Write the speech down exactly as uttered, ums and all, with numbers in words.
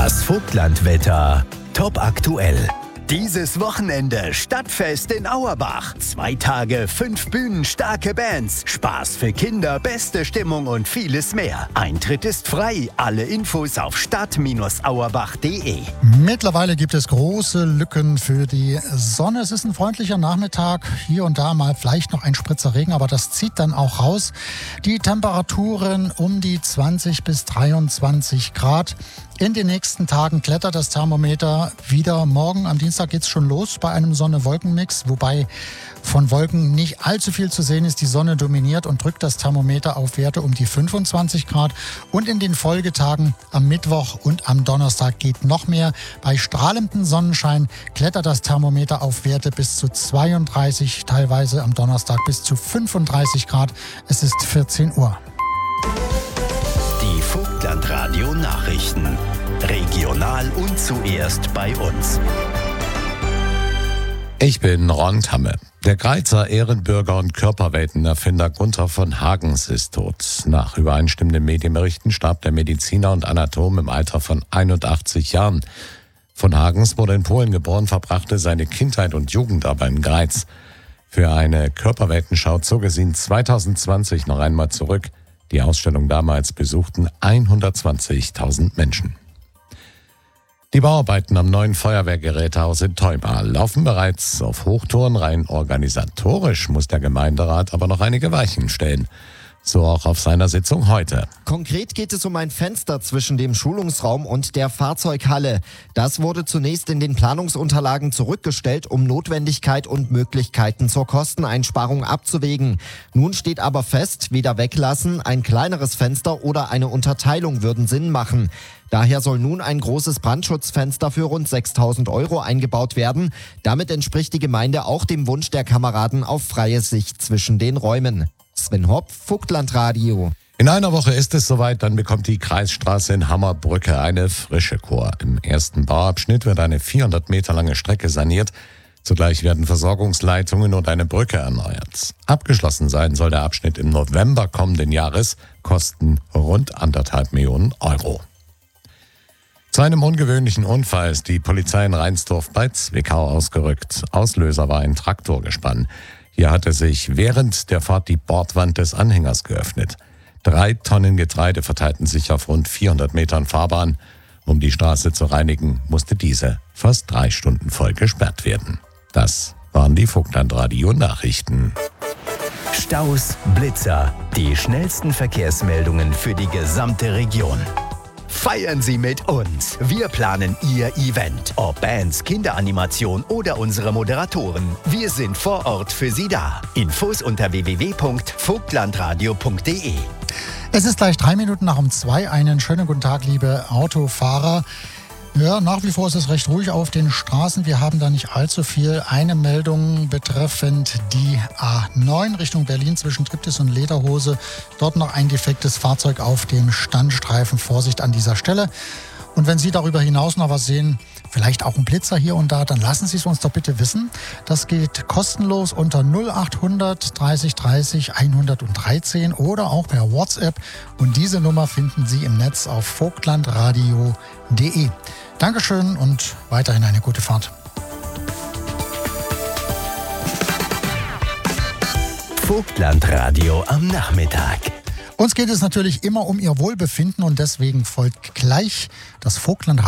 Das Vogtlandwetter top aktuell. Dieses Wochenende Stadtfest in Auerbach. Zwei Tage, fünf Bühnen, starke Bands, Spaß für Kinder, beste Stimmung und vieles mehr. Eintritt ist frei. Alle Infos auf stadt Bindestrich auerbach punkt de. Mittlerweile gibt es große Lücken für die Sonne. Es ist ein freundlicher Nachmittag. Hier und da mal vielleicht noch ein Spritzer Regen, aber das zieht dann auch raus. Die Temperaturen um die zwanzig bis dreiundzwanzig Grad. In den nächsten Tagen klettert das Thermometer wieder. Morgen am Dienstag geht es schon los bei einem Sonne-Wolken-Mix, wobei von Wolken nicht allzu viel zu sehen ist. Die Sonne dominiert und drückt das Thermometer auf Werte um die fünfundzwanzig Grad. Und in den Folgetagen am Mittwoch und am Donnerstag geht noch mehr. Bei strahlendem Sonnenschein klettert das Thermometer auf Werte bis zu zweiunddreißig, teilweise am Donnerstag bis zu fünfunddreißig Grad. Es ist vierzehn Uhr. Die Vogtlandradio Nachrichten. Regional und zuerst bei uns. Ich bin Ron Tamme. Der Greizer Ehrenbürger und Körperweltenerfinder Gunther von Hagens ist tot. Nach übereinstimmenden Medienberichten starb der Mediziner und Anatom im Alter von einundachtzig Jahren. Von Hagens wurde in Polen geboren, verbrachte seine Kindheit und Jugend aber in Greiz. Für eine Körperweltenschau zog es ihn zweitausendzwanzig noch einmal zurück. Die Ausstellung damals besuchten hundertzwanzigtausend Menschen. Die Bauarbeiten am neuen Feuerwehrgerätehaus in Theubal laufen bereits auf Hochtouren. Rein organisatorisch muss der Gemeinderat aber noch einige Weichen stellen. So auch auf seiner Sitzung heute. Konkret geht es um ein Fenster zwischen dem Schulungsraum und der Fahrzeughalle. Das wurde zunächst in den Planungsunterlagen zurückgestellt, um Notwendigkeit und Möglichkeiten zur Kosteneinsparung abzuwägen. Nun steht aber fest, weder weglassen, ein kleineres Fenster oder eine Unterteilung würden Sinn machen. Daher soll nun ein großes Brandschutzfenster für rund sechstausend Euro eingebaut werden. Damit entspricht die Gemeinde auch dem Wunsch der Kameraden auf freie Sicht zwischen den Räumen. Sven Hopp, Vogtlandradio. In einer Woche ist es soweit, dann bekommt die Kreisstraße in Hammerbrücke eine frische Kur. Im ersten Bauabschnitt wird eine vierhundert Meter lange Strecke saniert. Zugleich werden Versorgungsleitungen und eine Brücke erneuert. Abgeschlossen sein soll der Abschnitt im November kommenden Jahres, kosten rund anderthalb Millionen Euro. Zu einem ungewöhnlichen Unfall ist die Polizei in Reinsdorf bei Zwickau ausgerückt. Auslöser war ein Traktorgespann. Hier hatte sich während der Fahrt die Bordwand des Anhängers geöffnet. Drei Tonnen Getreide verteilten sich auf rund vierhundert Metern Fahrbahn. Um die Straße zu reinigen, musste diese fast drei Stunden voll gesperrt werden. Das waren die Vogtlandradio-Nachrichten. Staus, Blitzer, die schnellsten Verkehrsmeldungen für die gesamte Region. Feiern Sie mit uns. Wir planen Ihr Event. Ob Bands, Kinderanimation oder unsere Moderatoren. Wir sind vor Ort für Sie da. Infos unter w w w punkt vogtlandradio punkt de. Es ist gleich drei Minuten nach um zwei. Einen schönen guten Tag, liebe Autofahrer. Ja, nach wie vor ist es recht ruhig auf den Straßen. Wir haben da nicht allzu viel. Eine Meldung betreffend die A neun Richtung Berlin zwischen Triptis und Lederhose. Dort noch ein defektes Fahrzeug auf dem Standstreifen. Vorsicht an dieser Stelle. Und wenn Sie darüber hinaus noch was sehen, vielleicht auch ein Blitzer hier und da, dann lassen Sie es uns doch bitte wissen. Das geht kostenlos unter null achthundert dreißig dreißig hundertdreizehn oder auch per WhatsApp. Und diese Nummer finden Sie im Netz auf vogtlandradio punkt de. Dankeschön und weiterhin eine gute Fahrt. Vogtlandradio am Nachmittag. Uns geht es natürlich immer um Ihr Wohlbefinden und deswegen folgt gleich das Vogtland